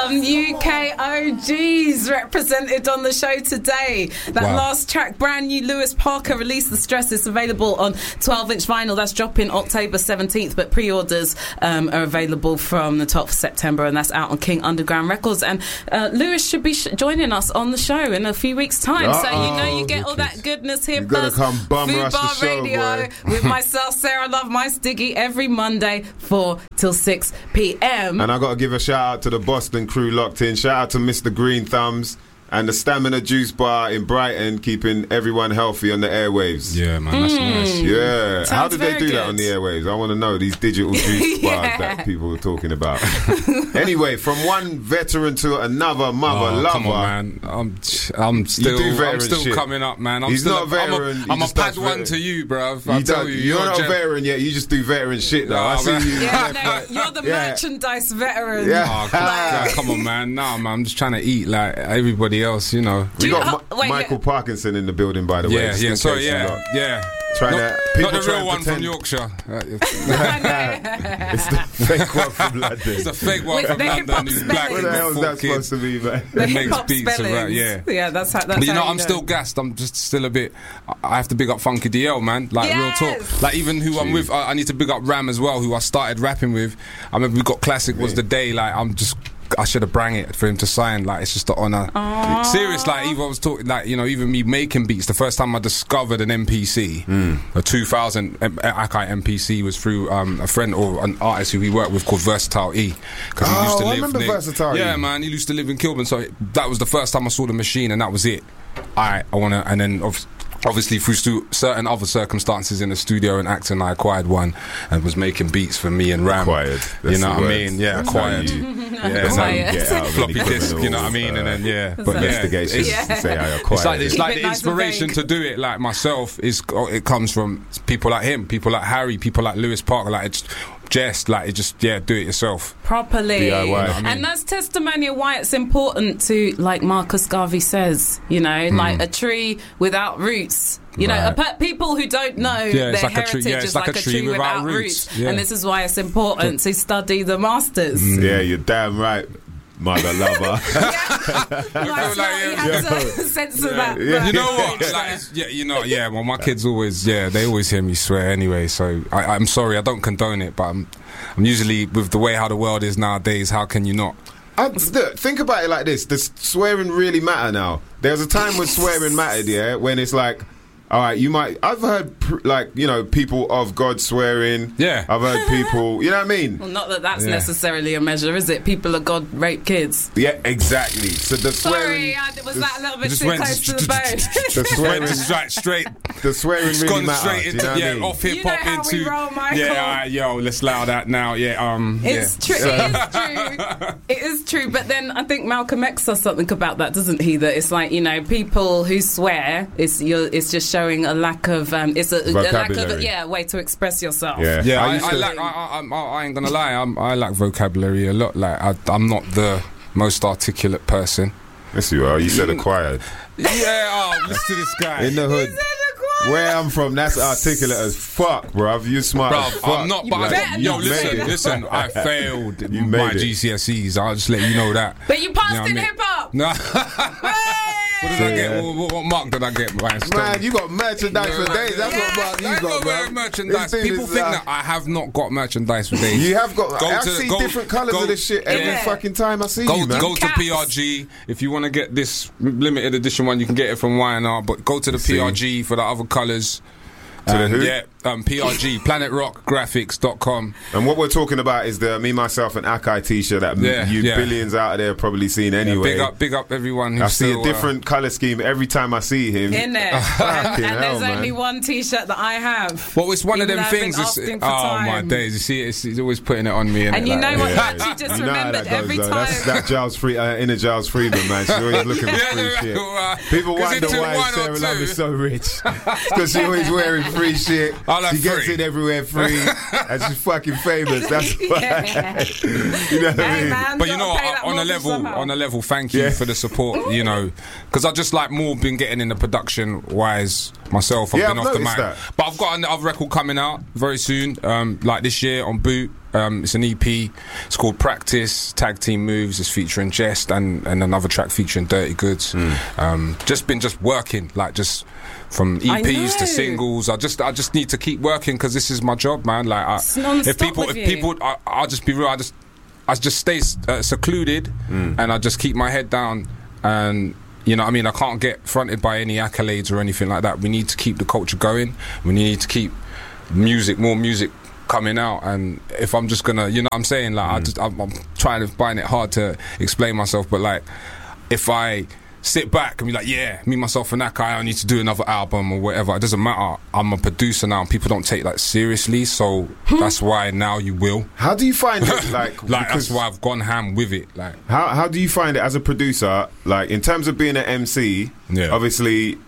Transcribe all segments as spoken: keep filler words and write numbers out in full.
Some U K O Gs represented on the show today. That wow. last track, brand new Lewis Parker, Release the Stress, is available on twelve inch vinyl. That's dropping October seventeenth, but pre-orders um, are available from the twelfth of September, and that's out on King Underground Records. And uh, Lewis should be sh- joining us on the show in a few weeks' time. Uh-oh. So you know you get all that goodness here. You're going to come bum rush the show, Radio boy. With myself, Sarah Love, my Stiggy, every Monday, four till six p.m. And I got to give a shout out to the Boston crew locked in. Shout out to Mister Green Thumbs and the Stamina Juice Bar in Brighton, keeping everyone healthy on the airwaves. Yeah, man, that's mm. nice. Yeah. Sounds How did they do good. that on the airwaves? I want to know these digital juice yeah. bars that people were talking about. Anyway, from one veteran to another mother oh, lover. Come on, man. I'm, I'm still, I'm still shit. coming up, man. I'm He's still not a, veteran. I'm a, I'm a pad one to you, bruv. You tell you, you're, you're not gen- a veteran yet. You just do veteran shit, though. Nah, I see man. you. Yeah, no, you're the yeah. merchandise veteran. Yeah. Oh, God, come on, man. Nah, man. I'm just trying to eat like everybody else, you know. We got uh, Ma- wait, Michael yeah. Parkinson in the building, by the way. Yeah, yeah, sorry, yeah, yeah. Trying not, to, people not the real one pretend. from Yorkshire. It's the fake one from London. It's the fake one With from the London. Who's black. What the hell is that supposed to be, man? The It makes hip-hop beats spellings. about, yeah. Yeah, that's how. That's But you know, how I'm you still gassed. I'm just still a bit. I have to big up Funky D L, man. Like yes. real talk. Like even who Jeez. I'm with, I, I need to big up Ram as well, who I started rapping with. I mean, we got Classic was the day. Like I'm just. I should have brang it for him to sign. Like it's just an honour. Aww. Serious. Like even I was talking. Like you know, even me making beats. The first time I discovered an M P C, mm. a two thousand M- Akai M P C was through um, a friend or an artist who we worked with called Versatile E. Because oh, he used to I live. remember near, Versatile E. Yeah, man. He used to live in Kilburn, so that was the first time I saw the machine, and that was it. I I wanna, and then. Obviously, Obviously, through stu- certain other circumstances in the studio and acting, I acquired one and was making beats for me and Ram. Acquired. You know what I mean? Yeah, acquired. Yeah, acquired. Floppy disk, you know what I mean? Uh, and then, yeah. But investigation yeah, to say I acquired. It's like, it's like it the nice inspiration to do it, like myself, is it comes from people like him, people like Harry, people like Lewis Parker, like it's just like it just yeah do it yourself properly. D I Y. You know I mean? And that's testimony of why it's important to, like Marcus Garvey says, you know, mm. like a tree without roots. You right. know, pe- people who don't know yeah, their like heritage tree, yeah, is like, like a tree, tree without, without roots, roots. Yeah. And this is why it's important to study the masters. Mm. Yeah, you're damn right, mother lover. yeah. Like, like, you yeah. have Yeah. to censor Yeah. that. Yeah. You know what? Like, it's- yeah, you know, yeah. Well, my kids always, yeah, they always hear me swear anyway. So I, I'm sorry, I don't condone it, but I'm, I'm usually with the way how the world is nowadays. How can you not? I, look, think about it like this: does swearing really matter now? There's a time when swearing mattered, yeah, when it's like. All right, you might. I've heard pr- like you know people of God swearing. Yeah, I've heard people. You know what I mean? Well, not that that's yeah. necessarily a measure, is it? People of God rape kids. Yeah, exactly. So the swearing. Sorry, I, was the, that a little bit just too went close to the st- bone? The swearing. Right, straight. The swearing It's really gone matters. straight into you know what yeah, I mean? off hip You know hop how into we roll, Michael. yeah. All right, yo, let's allow that now. Yeah, um, It's yeah. true. It is true. It is true. But then I think Malcolm X says something about that, doesn't he? That it's like, you know, people who swear, it's you're, it's just showing a lack of um, it's a, a lack of a, yeah way to express yourself. Yeah, Yeah, I I, used I, to- lack, I, I, I, I ain't gonna lie, I'm, I lack vocabulary a lot. Like I, I'm not the most articulate person. Yes, you are. You said acquired. Yeah, oh, listen to this guy. In the hood. Where I'm from, that's articulate as fuck, bruv. You smart Bruv, as fuck. I'm not, but You I, better yo, not listen, say it. listen, I failed You my made it. G C S Es. I'll just let you know that. But you passed You know what in I mean? hip hop. No. What did I Yeah. get? What, what, what mark did I get? Man, Man, you got merchandise for days. That's what mark you I ain't got, got bro. merchandise. This thing People is, think uh, that I have not got merchandise for days. You have got. Go I to- see go- different colours go- of this shit every Yeah. fucking time I see Go, you, man. go to Caps. P R G if you want to get this limited edition one. You can get it from Y and R, but go to the See. P R G for the other colours. To the And who? Yeah, um, P R G, planet rock graphics dot com. And what we're talking about is the Me, Myself and Akai t-shirt that Yeah, you yeah. billions out of there have probably seen Yeah, anyway. big up, big up everyone who's I see still, a different colour scheme every time I see him. In there, and, Fucking and hell, there's man. only one T-shirt that I have. Uh, well, it's one Even of them though I've been things. It's, asking for oh my time. days! You see, it's, it's always putting it on me. And innit? you Like, know what? yeah. I actually just You know how remembered that goes, every though. time. That's that Giles Free, uh, inner Giles Friedman, man. She's always looking for Yeah, free yeah, shit. well, People 'cause wonder it's why one or Sarah Love two. is so rich. Because she's always wearing free shit. I like she gets free. it everywhere free. And she's fucking famous. That's why. Yeah. You know what I Hey, mean? man, But you gotta know, pay that on a mortgage level, somehow. on a level, thank you Yeah. for the support. You know, because I just like more been getting in the production wise myself. I've Yeah, been I've off the noticed mic, that. but I've got another record coming out very soon, um, like this year on Boot. Um, it's an E P. It's called Practice. Tag Team Moves. It's featuring Jest and, and another track featuring Dirty Goods. Mm. Um, just been just working, like just from E Ps to singles. I just I just need to keep working because this is my job, man. Like I, if people if you. people, I, I'll just be real. I just I just stay uh, secluded mm. and I just keep my head down and. You know what I mean? I can't get fronted by any accolades or anything like that. We need to keep the culture going. We need to keep music, more music coming out. And if I'm just gonna, you know what I'm saying? Like, mm. I just, I'm, I'm trying to find it hard to explain myself. But like, if I sit back and be like, yeah, me, myself and that guy, I need to do another album or whatever. It doesn't matter. I'm a producer now and people don't take that seriously. So that's why now you will. How do you find it? Like, like that's why I've gone ham with it. Like, how how do you find it as a producer? Like, in terms of being an M C, yeah. obviously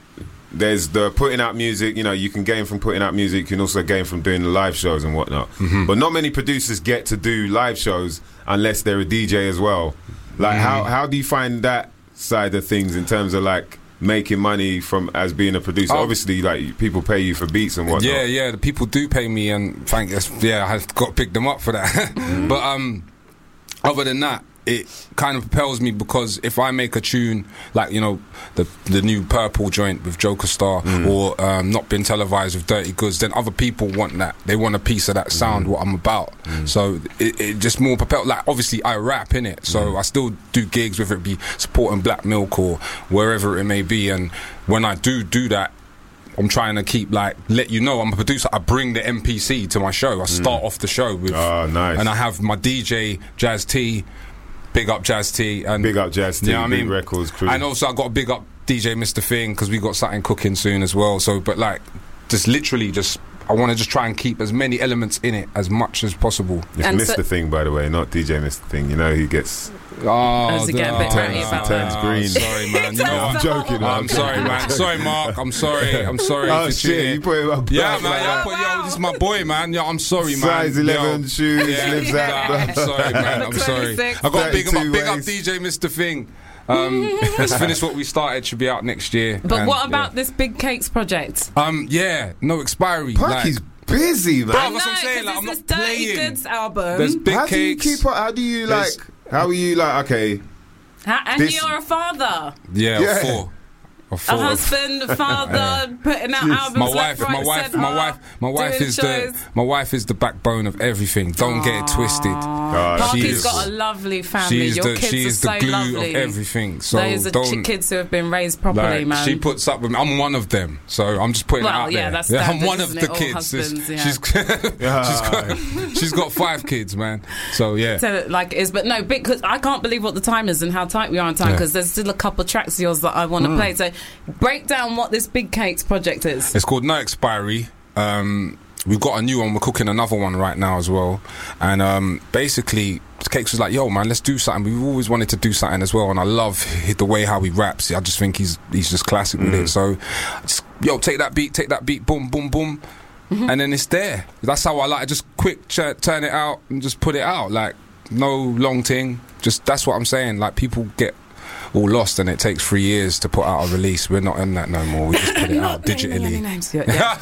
there's the putting out music. You know, you can gain from putting out music. You can also gain from doing the live shows and whatnot. Mm-hmm. But not many producers get to do live shows unless they're a D J as well. Like, mm-hmm. how how do you find that side of things in terms of like making money from as being a producer? Oh. Obviously, like people pay you for beats and whatnot. Yeah, yeah, the people do pay me, and thank us. Yeah, I've got to pick them up for that. Mm. But um, other than that, it kind of propels me because if I make a tune like, you know, the the new Purple joint with Joker Star mm. or um, Not Been Televised with Dirty Goods, then other people want that. They want a piece of that sound, mm. what I'm about. Mm. So it, it just more propel. Like obviously I rap in it, so mm. I still do gigs, whether it be supporting Black Milk or wherever it may be. And when I do do that, I'm trying to keep like let you know I'm a producer. I bring the M P C to my show. I start mm. off the show with, oh, nice. And I have my D J Jazz T. Big up Jazz T and big up Jazz T, you know what Big I mean? Records crew. And also I got to big up D J Mister Thing because we got something cooking soon as well. So, but like, just literally, just I want to just try and keep as many elements in it as much as possible. It's and Mister So Thing, by the way, not D J Mister Thing. You know he gets. Oh, As again, a bit turns, about turns that. green. Oh, sorry, man. You know, I'm I'm joking. I'm, I'm sorry, man. Sorry, Mark. I'm sorry. I'm sorry. Oh shit! You put him up. Yeah, man. Yo, put, yo, this is my boy, man. Yo, I'm sorry, man. Size eleven yo. shoes. Yeah, lives out. I'm sorry, man. I'm sorry. I got big up, big up D J Mister Thing. Um, let's finish what we started. Should be out next year. But and, what about yeah. this Big Cakes project? Um, yeah, no expiry. Parky's like, busy, man. Bro, that's no, what I'm saying. Like, I'm not playing. Dirty Goods album. There's Big how Cakes. Do you keep up, how do you like? How are you like? Okay. How, and this, you're a father. Yeah, yeah. four. A husband, a father, yeah. putting out albums. My wife, left, right, my wife, center, my wife, my wife is shows. the my wife is the backbone of everything. Don't Aww. get it twisted. Parky's got a lovely family. She's Your the, kids she is are the so glue lovely. of everything. So those are don't, kids who have been raised properly, like, man. She puts up with me. I'm one of them, so I'm just putting well, it out yeah, there. That's yeah, standard, I'm one of the it? kids. Husbands, yeah. She's she's got she's got five kids, man. So yeah, so, like it is, but no, because I can't believe what the time is and how tight we are on time because yeah. there's still a couple of tracks of yours that I want to mm. play. So break down what this Big Cakes project is. It's called No Expiry. Um, we've got a new one. We're cooking another one right now as well. And um, basically, Cakes was like, "Yo, man, let's do something." We've always wanted to do something as well, and I love the way how he raps. I just think he's he's just classic mm. with it. So, just, yo, take that beat, take that beat, boom, boom, boom, mm-hmm. and then it's there. That's how I like it. Just quick ch- turn it out and just put it out. Like no long thing. Just that's what I'm saying. Like people get all lost and it takes three years to put out a release. We're not in that no more. We just put it out digitally. Any names yet? Yeah.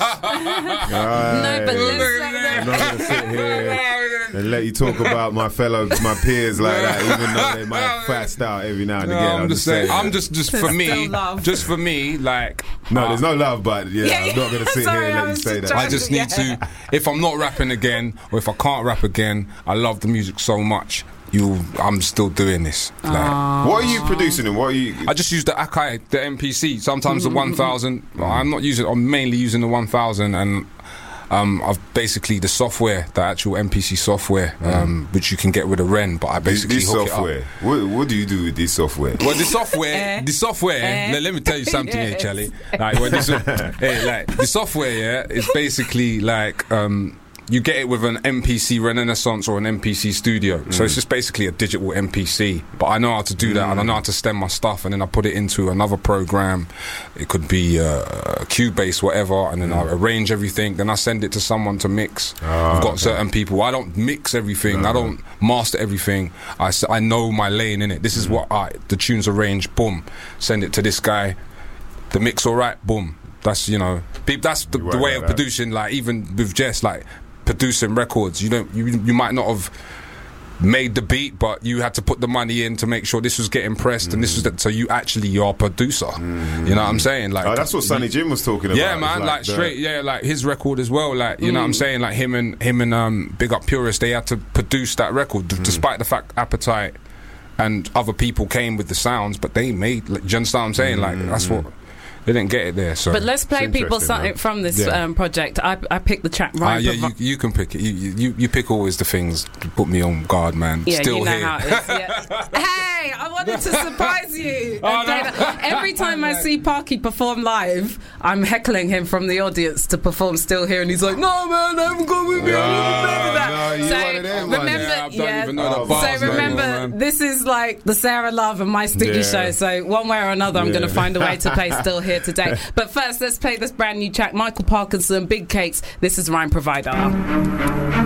No, but let's I'm not going to sit here and let you talk about my fellow, my peers like that, even though they might have fast out every now and no, again. I'm, I'm just saying. I'm just, just for me, just for me, like. No, uh, there's no love, but yeah, yeah I'm not going to sit sorry, here and let you say that. I just need yeah. to, if I'm not rapping again, or if I can't rap again, I love the music so much. You, I'm still doing this. Like, what are you producing and what are you? I just use the Akai, the M P C. Sometimes the one thousand. I'm not using. I'm mainly using the one thousand, and um, I've basically the software, the actual M P C software, um, mm. which you can get with a Ren. But I basically this hook software. it up. What, what do you do with this software? Well, the software, the software. let, let me tell you something yes. here, Charlie. Like, when this, hey, like the software, yeah, is basically like. Um, You get it with an M P C Renaissance or an M P C Studio. Mm. So it's just basically a digital M P C. But I know how to do that, mm. and I know how to stem my stuff, and then I put it into another program. It could be uh, Cubase, whatever, and then mm. I arrange everything. Then I send it to someone to mix. Oh, I've got okay. certain people. I don't mix everything. No. I don't master everything. I, I know my lane in it. This is mm. what I, the tunes arranged, boom. Send it to this guy. The mix all right, boom. That's, you know, that's the, the way of that. producing. Like, even with Jess, like, producing records. You don't. You you might not have made the beat, but you had to put the money in to make sure this was getting pressed, mm. and this was the, so you actually you're a producer. Mm. You know what I'm saying? Like, oh, that's what Sonny Jim was talking about. Yeah, man, like, like straight, yeah, like his record as well. Like, you mm. know what I'm saying? Like him and him and um, Big Up Purist, they had to produce that record, mm. despite the fact Appetite and other people came with the sounds, but they made. Like, do you understand what I'm saying? Like, that's what. They didn't get it there, so. But let's play people something man. from this yeah. um, project. I, I picked the track right. Uh, yeah, you, you can pick it. You, you you pick always the things to put me on guard, man. Yeah, Still you know here. how it is. Yeah. Hey, I wanted to surprise you. Oh, no. Every time I see Parky perform live, I'm heckling him from the audience to perform Still Here, and he's like, "No, man, I haven't got with me." No, I no, so them, remember, yeah, yeah. Even know the bars so remember, anymore, this is like the Sarah Love and My Sticky yeah. show. So one way or another, I'm yeah. going to find a way to play Still Here today. But first, let's play this brand new track. Michael Parkinson, Big Cakes. This is Rhyme Provider.